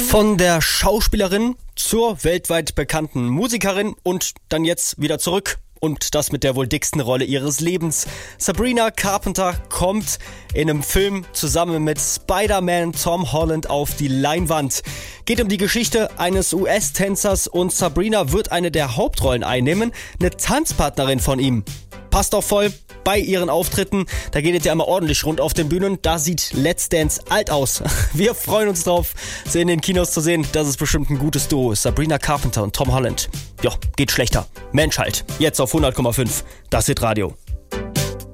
Von der Schauspielerin zur weltweit bekannten Musikerin und dann jetzt wieder zurück. Und das mit der wohl dicksten Rolle ihres Lebens. Sabrina Carpenter kommt in einem Film zusammen mit Spider-Man Tom Holland auf die Leinwand. Geht um die Geschichte eines US-Tänzers und Sabrina wird eine der Hauptrollen einnehmen, eine Tanzpartnerin von ihm. Passt auch voll bei ihren Auftritten. Da geht es ja immer ordentlich rund auf den Bühnen. Da sieht Let's Dance alt aus. Wir freuen uns drauf, sie in den Kinos zu sehen. Das ist bestimmt ein gutes Duo. Sabrina Carpenter und Tom Holland. Ja, geht schlechter. Mensch halt. Jetzt auf 100,5. Das Hit Radio.